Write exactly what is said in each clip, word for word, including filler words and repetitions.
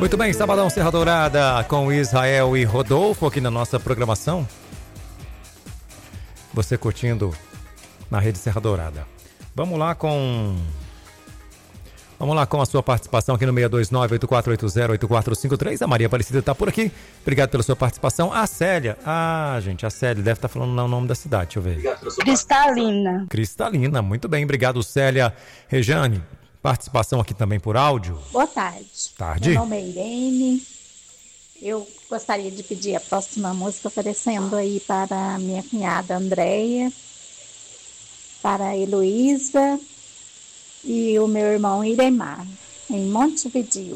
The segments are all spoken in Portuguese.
Muito bem, Sabadão Serra Dourada com Israel e Rodolfo aqui na nossa programação. Você curtindo na Rede Serra Dourada. Vamos lá com... Vamos lá com a sua participação aqui no seis dois nove, oito quatro oito zero, oito quatro cinco três. A Maria Aparecida está por aqui. Obrigado pela sua participação. A Célia. Ah, gente, a Célia deve estar falando o nome da cidade. Deixa eu ver. Cristalina. Cristalina. Muito bem. Obrigado, Célia. Rejane, participação aqui também por áudio. Boa tarde. Tarde. Meu nome é Irene. Eu gostaria de pedir a próxima música oferecendo aí para minha cunhada Andréia, para a Heloísa e o meu irmão Iremar, em Montevideo.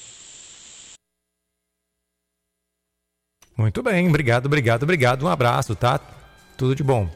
Muito bem, obrigado, obrigado, obrigado. Um abraço, tá? Tudo de bom.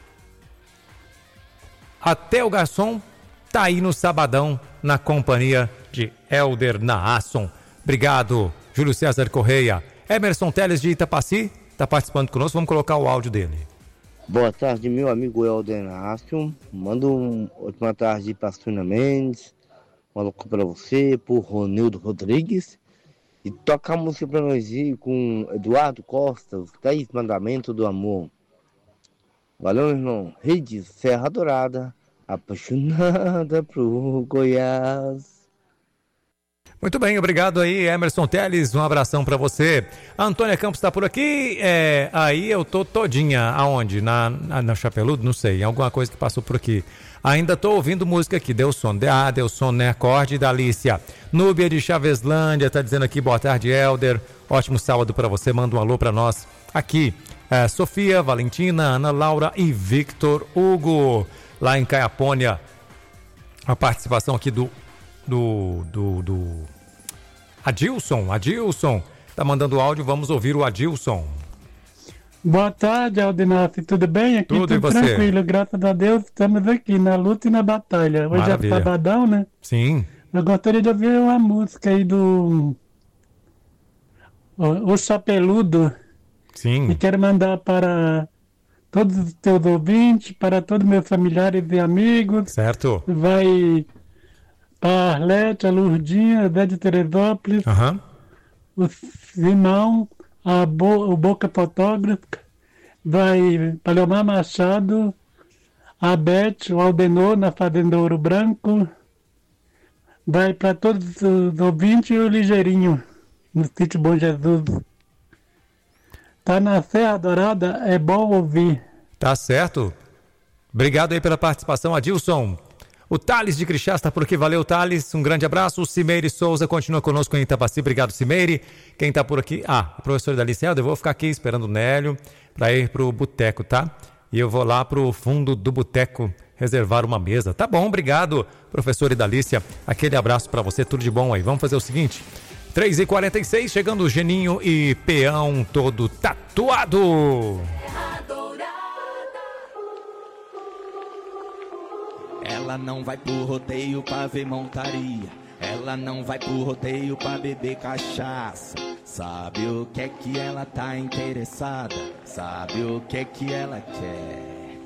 Até o garçom tá aí no sabadão, na companhia de Helder Naasson. Obrigado, Júlio César Correia. Emerson Teles de Itapaci tá participando conosco, vamos colocar o áudio dele. Boa tarde, meu amigo Helder Naasson. Mando uma ótima tarde para a Sônia Mendes, mando para você, por Ronildo Rodrigues. E toca a música para nós ir com Eduardo Costa, os dez mandamentos do amor. Valeu, irmão. Rede Serra Dourada, apaixonada por Goiás. Muito bem, obrigado aí, Emerson Teles, um abração pra você. A Antônia Campos tá por aqui, é, aí eu tô todinha, aonde? Na, na, na Chapeludo? Não sei, alguma coisa que passou por aqui. Ainda tô ouvindo música aqui, deu sono, ah, deu sono, né? Acorde da Alicia. Núbia de Chaveslândia tá dizendo aqui, boa tarde, Helder, ótimo sábado pra você, manda um alô pra nós aqui. É, Sofia, Valentina, Ana Laura e Victor Hugo, lá em Caiapônia, a participação aqui do do, do, do Adilson, Adilson tá mandando áudio, vamos ouvir o Adilson. Boa tarde, Aldinassi, tudo bem? Aqui tudo, tudo e você? Tranquilo, graças a Deus, estamos aqui na luta e na batalha. Hoje Maravilha. É sabadão, né? Sim. Eu gostaria de ouvir uma música aí do O, o Chapeludo. Sim. E quero mandar para todos os teus ouvintes, para todos meus familiares e amigos. Certo. Vai para a Arlete, a Lourdinha, a Zé de Teresópolis, uhum. o Simão, a Bo, o Boca Fotógrafa, vai para Leomar Machado, a Beth, o Aldenor na Fazenda Ouro Branco, vai para todos os ouvintes e o Ligeirinho, no sítio Bom Jesus. Tá na Serra Dourada, é bom ouvir. Tá certo. Obrigado aí pela participação, Adilson. O Thales de Crixás está por aqui, valeu Thales, um grande abraço. O Cimeire Souza continua conosco em Itapaci, obrigado Cimeire. Quem está por aqui? Ah, o professor Dalice Helder, eu vou ficar aqui esperando o Nélio para ir pro boteco, tá? E eu vou lá pro fundo do boteco reservar uma mesa. Tá bom, obrigado, professor Idalícia. Aquele abraço para você, tudo de bom aí. Vamos fazer o seguinte, três e quarenta e seis, chegando o Geninho e Peão todo tatuado. Ela não vai pro rodeio pra ver montaria. Ela não vai pro rodeio pra beber cachaça. Sabe o que é que ela tá interessada? Sabe o que é que ela quer?